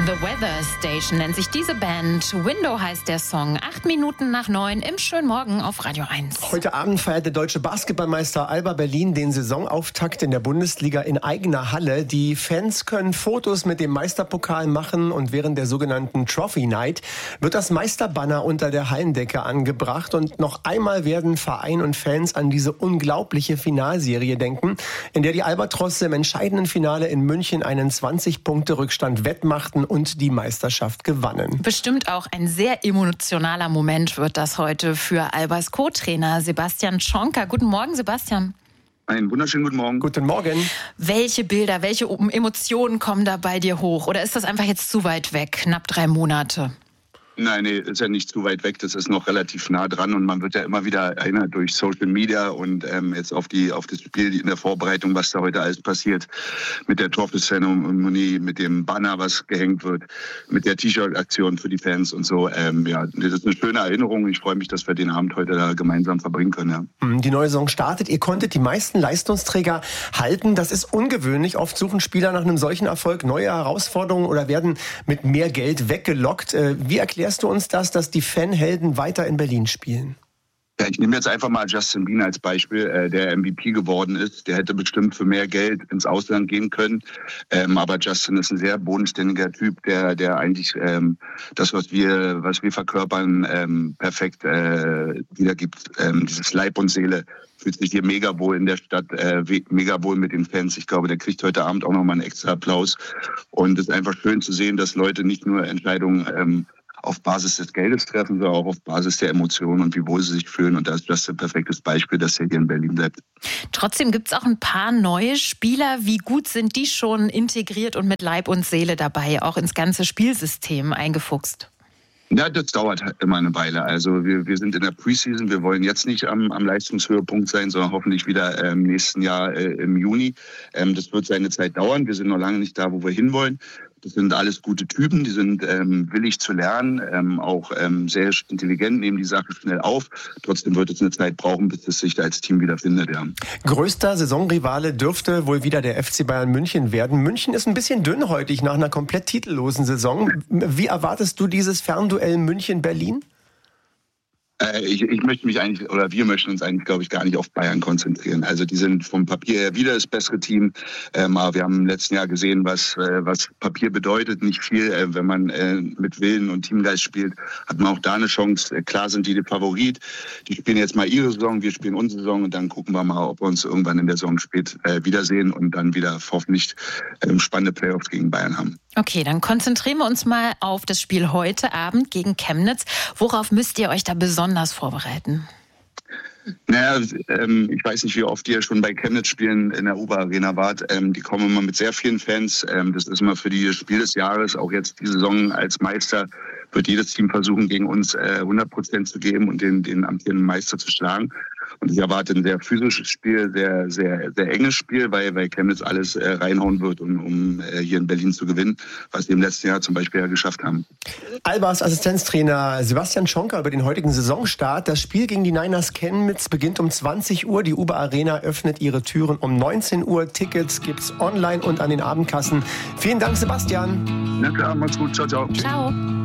The Weather Station nennt sich diese Band. Window heißt der Song. 8 Minuten nach 9 im schönen Morgen auf Radio 1. Heute Abend feiert der deutsche Basketballmeister Alba Berlin den Saisonauftakt in der Bundesliga in eigener Halle. Die Fans können Fotos mit dem Meisterpokal machen und während der sogenannten Trophy Night wird das Meisterbanner unter der Hallendecke angebracht. Und noch einmal werden Verein und Fans an diese unglaubliche Finalserie denken, in der die Albatrosse im entscheidenden Finale in München einen 20-Punkte-Rückstand wettmachten und die Meisterschaft gewannen. Bestimmt auch ein sehr emotionaler Moment wird das heute für Albas Co-Trainer Sebastian Tschonka. Guten Morgen, Sebastian. Einen wunderschönen guten Morgen. Guten Morgen. Welche Bilder, welche Emotionen kommen da bei dir hoch? Oder ist das einfach jetzt zu weit weg, knapp 3 Monate? Nein, ist ja nicht zu weit weg. Das ist noch relativ nah dran und man wird ja immer wieder erinnert durch Social Media und jetzt auf das Spiel in der Vorbereitung, was da heute alles passiert mit der Trophy-Zeremonie, mit dem Banner, was gehängt wird, mit der T-Shirt-Aktion für die Fans und so. Ja, das ist eine schöne Erinnerung. Ich freue mich, dass wir den Abend heute da gemeinsam verbringen können. Ja. Die neue Saison startet. Ihr konntet die meisten Leistungsträger halten. Das ist ungewöhnlich. Oft suchen Spieler nach einem solchen Erfolg neue Herausforderungen oder werden mit mehr Geld weggelockt. Wie erklärst du uns das, dass die Fanhelden weiter in Berlin spielen? Ja, ich nehme jetzt einfach mal Justin Bieber als Beispiel, der MVP geworden ist. Der hätte bestimmt für mehr Geld ins Ausland gehen können. Aber Justin ist ein sehr bodenständiger Typ, der eigentlich das, was wir verkörpern, perfekt wiedergibt. Dieses Leib und Seele. Fühlt sich hier mega wohl in der Stadt, mega wohl mit den Fans. Ich glaube, der kriegt heute Abend auch nochmal einen extra Applaus. Und es ist einfach schön zu sehen, dass Leute nicht nur Entscheidungen auf Basis des Geldes treffen, sondern auch auf Basis der Emotionen und wie wohl sie sich fühlen. Und da ist das ein perfektes Beispiel, dass er hier in Berlin bleibt. Trotzdem gibt es auch ein paar neue Spieler. Wie gut sind die schon integriert und mit Leib und Seele dabei, auch ins ganze Spielsystem eingefuchst? Ja, das dauert halt immer eine Weile. Also wir sind in der Preseason. Wir wollen jetzt nicht am Leistungshöhepunkt sein, sondern hoffentlich wieder im nächsten Jahr im Juni. Das wird seine Zeit dauern. Wir sind noch lange nicht da, wo wir hinwollen. Das sind alles gute Typen, die sind willig zu lernen, auch sehr intelligent, nehmen die Sache schnell auf. Trotzdem wird es eine Zeit brauchen, bis es sich da als Team wiederfindet. Ja. Größter Saisonrivale dürfte wohl wieder der FC Bayern München werden. München ist ein bisschen dünnhäutig nach einer komplett titellosen Saison. Wie erwartest du dieses Fernduell München-Berlin? Ich möchte mich eigentlich, oder wir möchten uns eigentlich, glaube ich, gar nicht auf Bayern konzentrieren. Also die sind vom Papier her wieder das bessere Team. Aber wir haben im letzten Jahr gesehen, was Papier bedeutet. Nicht viel. Wenn man mit Willen und Teamgeist spielt, hat man auch da eine Chance. Klar sind die Favorit. Die spielen jetzt mal ihre Saison, wir spielen unsere Saison und dann gucken wir mal, ob wir uns irgendwann in der Saison spät wiedersehen und dann wieder hoffentlich spannende Playoffs gegen Bayern haben. Okay, dann konzentrieren wir uns mal auf das Spiel heute Abend gegen Chemnitz. Worauf müsst ihr euch da besonders vorbereiten? Naja, ich weiß nicht, wie oft ihr schon bei Chemnitz spielen in der Uber-Arena wart. Die kommen immer mit sehr vielen Fans. Das ist immer für die Spiel des Jahres. Auch jetzt die Saison als Meister wird jedes Team versuchen, gegen uns 100% zu geben und den amtierenden Meister zu schlagen. Und ich erwarte ein sehr physisches Spiel, sehr, sehr, sehr enges Spiel, weil Chemnitz alles reinhauen wird, um hier in Berlin zu gewinnen, was wir im letzten Jahr zum Beispiel ja geschafft haben. Albas Assistenztrainer Sebastian Tschonka über den heutigen Saisonstart. Das Spiel gegen die Niners Chemnitz beginnt um 20 Uhr. Die Uber Arena öffnet ihre Türen um 19 Uhr. Tickets gibt's online und an den Abendkassen. Vielen Dank, Sebastian. Na klar, macht's gut. Ciao, ciao. Ciao.